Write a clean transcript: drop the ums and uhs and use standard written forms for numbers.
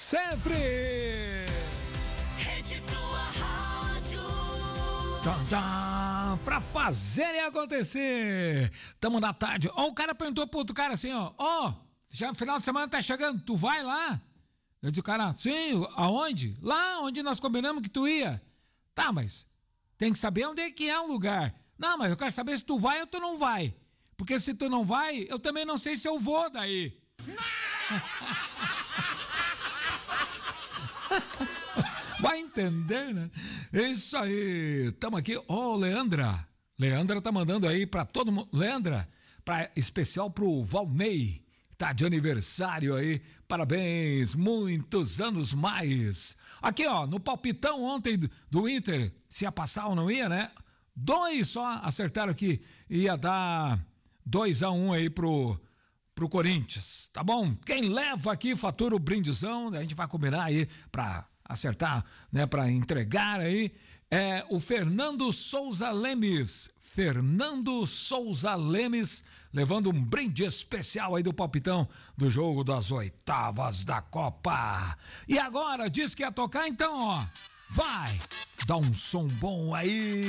sempre. Rede Tua Rádio. Pra fazerem acontecer. Tamo na tarde. Ó, o cara perguntou pro outro cara assim, ó, já final de semana tá chegando, tu vai lá? Eu disse o cara, sim, aonde? Lá onde nós combinamos que tu ia. Tá, mas tem que saber onde é que é o lugar. Não, mas eu quero saber se tu vai ou tu não vai. Porque se tu não vai, eu também não sei se eu vou daí. Vai entender, né? Isso aí. Tamo aqui. Ó, Leandra. Leandra tá mandando aí pra todo mundo. Leandra, especial pro Valnei. Tá de aniversário aí. Parabéns. Muitos anos mais. Aqui, ó, no palpitão ontem do Inter, se ia passar ou não ia, né? 2 só acertaram aqui. Ia dar 2-1 aí pro Corinthians, tá bom? Quem leva aqui fatura o brindizão, a gente vai combinar aí pra acertar, né, pra entregar aí, é o Fernando Souza Lemes. Fernando Souza Lemes, levando um brinde especial aí do palpitão do jogo das oitavas da Copa. E agora, diz que ia tocar, então, ó, vai, dá um som bom aí.